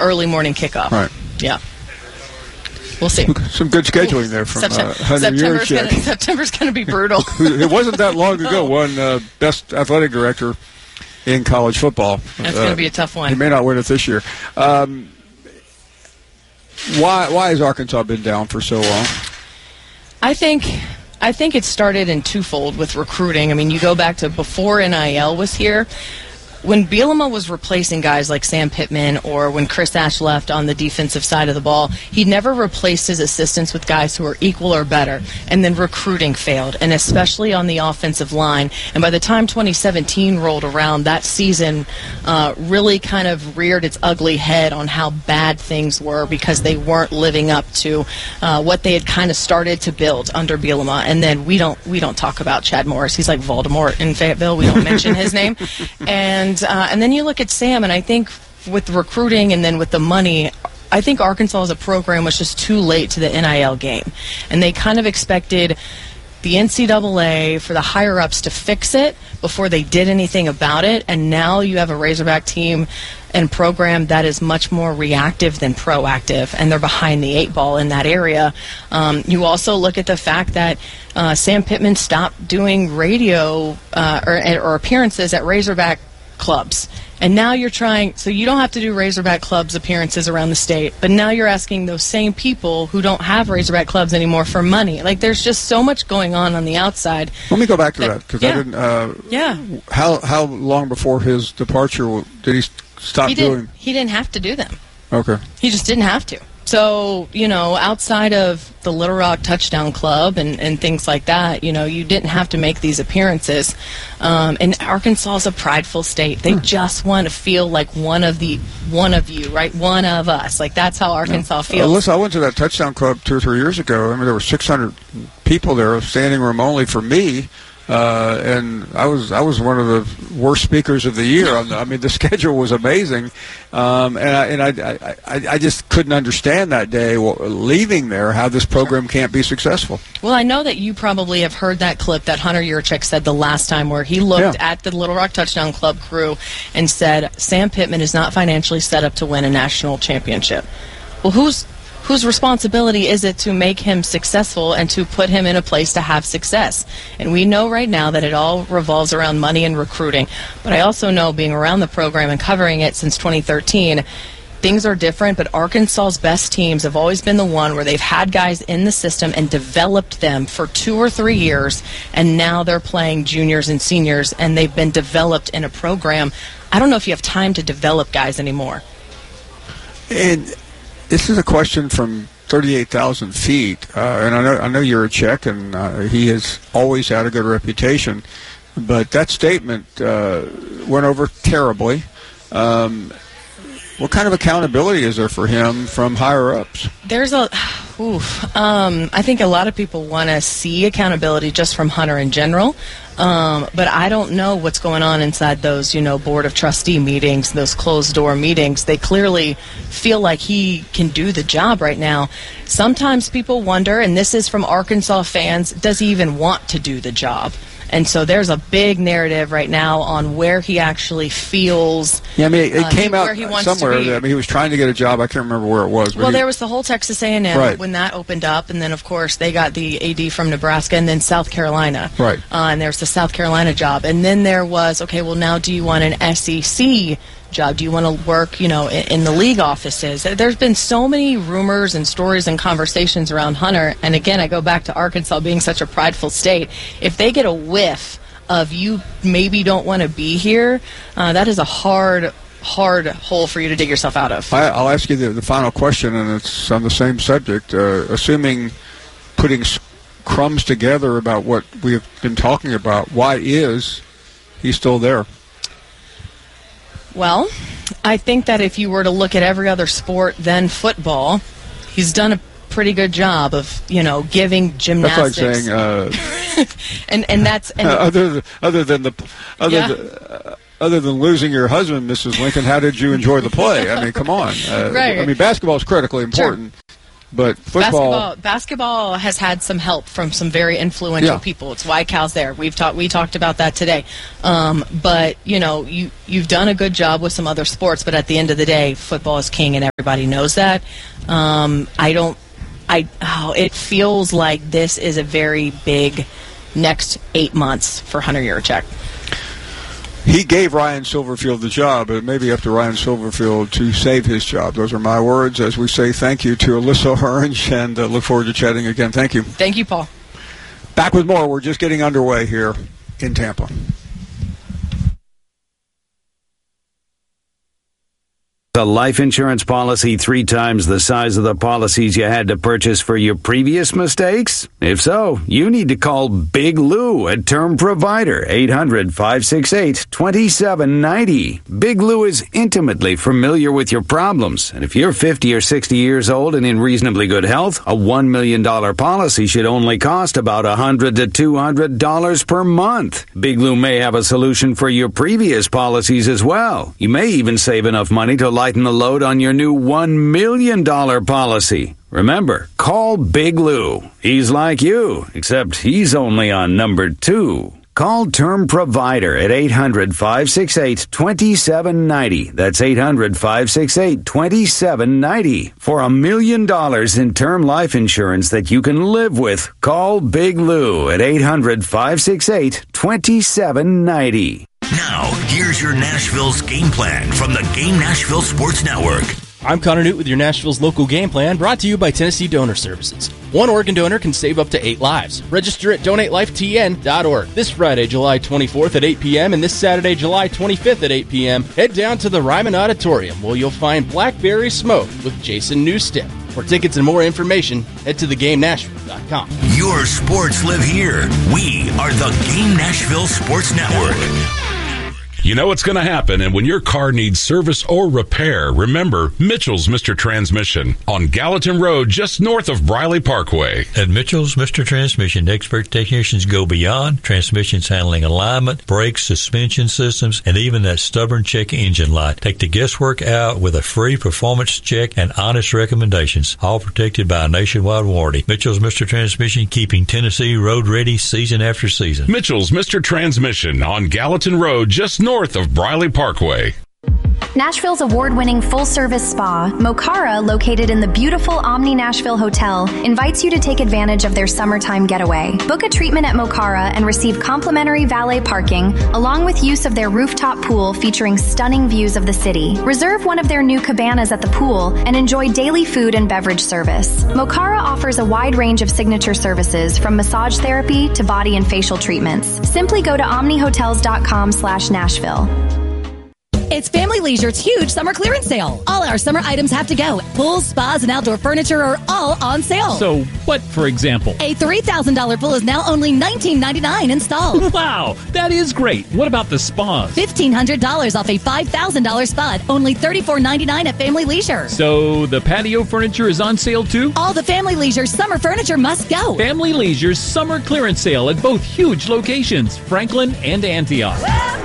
early morning kickoff. Right. Yeah. We'll see. Some good scheduling there from Hunter Yurachek. September's going to be brutal. It wasn't that long ago, won Best Athletic Director in college football. That's going to be a tough one. He may not win it this year. Why has Arkansas been down for so long? I think it started in twofold with recruiting. I mean, you go back to before NIL was here. When Bielema was replacing guys like Sam Pittman or when Chris Ash left on the defensive side of the ball, he never replaced his assistants with guys who were equal or better. And then recruiting failed, and especially on the offensive line. And by the time 2017 rolled around, that season really kind of reared its ugly head on how bad things were because they weren't living up to what they had kind of started to build under Bielema. And then we don't talk about Chad Morris. He's like Voldemort in Fayetteville. We don't mention his name. And then you look at Sam, and I think with the recruiting and then with the money, I think Arkansas as a program was just too late to the NIL game. And they kind of expected the NCAA for the higher-ups to fix it before they did anything about it. And now you have a Razorback team and program that is much more reactive than proactive, and they're behind the eight ball in that area. You also look at the fact that Sam Pittman stopped doing radio or appearances at Razorback clubs. And now you're trying, so you don't have to do Razorback clubs appearances around the state, but now you're asking those same people who don't have Razorback clubs anymore for money. Like, there's just so much going on the outside. Let me go back to that, because I didn't, how long before his departure did he stop doing? He didn't have to do them. Okay. He just didn't have to. So, outside of the Little Rock Touchdown Club and things like that, you didn't have to make these appearances. And Arkansas is a prideful state. They just want to feel like one of you, right? One of us. Like, that's how Arkansas feels. Listen, I went to that Touchdown Club 2 or 3 years ago. I mean, there were 600 people there, standing room only for me. And I was one of the worst speakers of the year. I mean, the schedule was amazing, and I just couldn't understand that day leaving there how this program can't be successful. Well, I know that you probably have heard that clip that Hunter Yurachek said the last time, where he looked at the Little Rock Touchdown Club crew and said, "Sam Pittman is not financially set up to win a national championship." Well, whose responsibility is it to make him successful and to put him in a place to have success? And we know right now that it all revolves around money and recruiting. But I also know, being around the program and covering it since 2013, things are different, but Arkansas's best teams have always been the one where they've had guys in the system and developed them for 2 or 3 years, and now they're playing juniors and seniors, and they've been developed in a program. I don't know if you have time to develop guys anymore. And this is a question from 38,000 feet, and I know you're a Czech, and he has always had a good reputation, but that statement went over terribly. What kind of accountability is there for him from higher-ups? There's I think a lot of people want to see accountability just from Hunter in general. But I don't know what's going on inside those, board of trustee meetings, those closed-door meetings. They clearly feel like he can do the job right now. Sometimes people wonder, and this is from Arkansas fans, does he even want to do the job? And so there's a big narrative right now on where he actually feels. Yeah, I mean, it came out where he wants somewhere. to be. I mean, he was trying to get a job. I can't remember where it was. Well, there was the whole Texas A&M when that opened up, and then of course they got the AD from Nebraska, and then South Carolina. Right. And there's the South Carolina job, and then there was now do you want an SEC job? Do you want to work, in the league offices? There's been so many rumors and stories and conversations around Hunter. And again, I go back to Arkansas being such a prideful state. If they get a whiff of you maybe don't want to be here, that is a hard hole for you to dig yourself out of. I'll ask you the final question, and it's on the same subject. Assuming putting crumbs together about what we have been talking about, why is he still there? Well, I think that if you were to look at every other sport than football, he's done a pretty good job of, giving gymnastics. That's like saying, other than losing your husband, Mrs. Lincoln, how did you enjoy the play? I mean, come on. Right. I mean, basketball is critically important. But football... Basketball has had some help from some very influential people. It's why Cal's there. We talked about that today. But, you've done a good job with some other sports, but at the end of the day, football is king, and everybody knows that. It feels like this is a very big next 8 months for Hunter Yurachek. He gave Ryan Silverfield the job, but it may be up to Ryan Silverfield to save his job. Those are my words as we say thank you to Alyssa Orange, and look forward to chatting again. Thank you. Thank you, Paul. Back with more. We're just getting underway here in Tampa. A life insurance policy 3 times the size of the policies you had to purchase for your previous mistakes? If so, you need to call Big Lou at Term Provider, 800-568-2790. Big Lou is intimately familiar with your problems, and if you're 50 or 60 years old and in reasonably good health, a $1 million policy should only cost about $100 to $200 per month. Big Lou may have a solution for your previous policies as well. You may even save enough money to lighten the load on your new $1 million policy. Remember, call Big Lou. He's like you, except he's only on number 2. Call Term Provider at 800-568-2790. That's 800-568-2790. For $1 million in term life insurance that you can live with, call Big Lou at 800-568-2790. Now, here's your Nashville's game plan from the Game Nashville Sports Network. I'm Connor Newt with your Nashville's local game plan, brought to you by Tennessee Donor Services. One organ donor can save up to 8 lives. Register at donatelifetn.org. This Friday, July 24th at 8 p.m. and this Saturday, July 25th at 8 p.m., head down to the Ryman Auditorium where you'll find Blackberry Smoke with Jason Newstead. For tickets and more information, head to thegamenashville.com. Your sports live here. We are the Game Nashville Sports Network. You know what's going to happen, and when your car needs service or repair, remember Mitchell's Mr. Transmission on Gallatin Road, just north of Briley Parkway. At Mitchell's Mr. Transmission, expert technicians go beyond transmissions handling alignment, brakes, suspension systems, and even that stubborn check engine light. Take the guesswork out with a free performance check and honest recommendations, all protected by a nationwide warranty. Mitchell's Mr. Transmission, keeping Tennessee road ready season after season. Mitchell's Mr. Transmission on Gallatin Road, just north of Briley Parkway. Nashville's award-winning full-service spa, Mokara, located in the beautiful Omni Nashville Hotel, invites you to take advantage of their summertime getaway. Book a treatment at Mokara and receive complimentary valet parking, along with use of their rooftop pool featuring stunning views of the city. Reserve one of their new cabanas at the pool and enjoy daily food and beverage service. Mokara offers a wide range of signature services, from massage therapy to body and facial treatments. Simply go to omnihotels.com/Nashville. It's Family Leisure's huge summer clearance sale. All our summer items have to go. Pools, spas, and outdoor furniture are all on sale. So what, for example? A $3,000 pool is now only $19.99 installed. Wow, that is great. What about the spas? $1,500 off a $5,000 spa, only $34.99 at Family Leisure. So the patio furniture is on sale too? All the Family Leisure summer furniture must go. Family Leisure's summer clearance sale at both huge locations, Franklin and Antioch.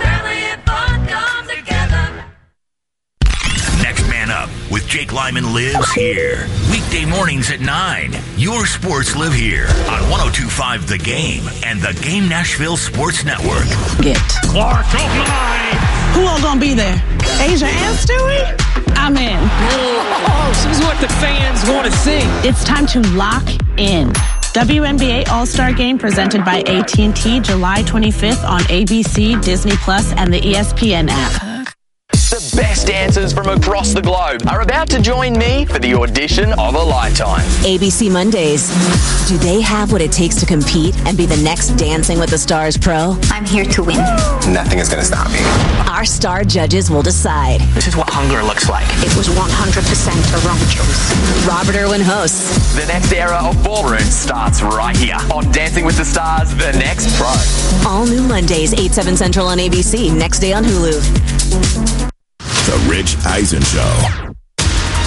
With Jake Lyman lives here. Weekday mornings at 9. Your sports live here on 102.5 The Game and the Game Nashville Sports Network. Get Clark, oh my! Who all gonna be there? Asia and Stewie? I'm in. Oh, she's what the fans want to see. It's time to lock in. WNBA All-Star Game presented by AT&T, July 25th on ABC, Disney Plus, and the ESPN app. The best dancers from across the globe are about to join me for the audition of a lifetime. ABC Mondays. Do they have what it takes to compete and be the next Dancing with the Stars pro? I'm here to win. Nothing is going to stop me. Our star judges will decide. This is what hunger looks like. It was 100% a wrong choice. Robert Irwin hosts. The next era of ballroom starts right here on Dancing with the Stars, The Next Pro. All new Mondays, 8/7 Central on ABC. Next day on Hulu. The Rich Eisen Show.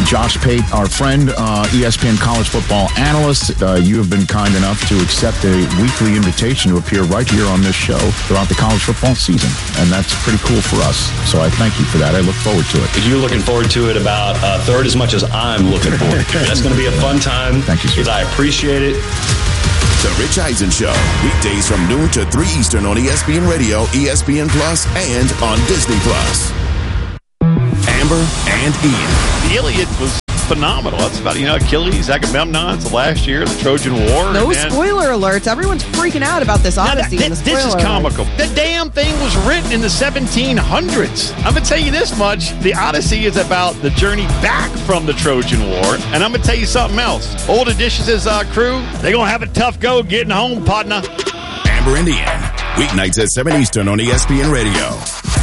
Josh Pate, our friend, ESPN college football analyst. You have been kind enough to accept a weekly invitation to appear right here on this show throughout the college football season, and that's pretty cool for us. So I thank you for that. I look forward to it. You're looking forward to it about a third as much as I'm looking forward to it. That's going to be a fun time. Thank you, sir. I appreciate it. The Rich Eisen Show, weekdays from noon to 3 Eastern on ESPN Radio, ESPN Plus, and on Disney Plus. Amber and Ian. Iliad was phenomenal. That's about, Achilles, Agamemnon, it's the last year, the Trojan War. No spoiler alerts. Everyone's freaking out about this Odyssey. This is comical. The damn thing was written in the 1700s. I'm going to tell you this much. The Odyssey is about the journey back from the Trojan War. And I'm going to tell you something else. Old Odysseus' crew, they're going to have a tough go getting home, partner. Amber and Ian, weeknights at 7 Eastern on ESPN Radio.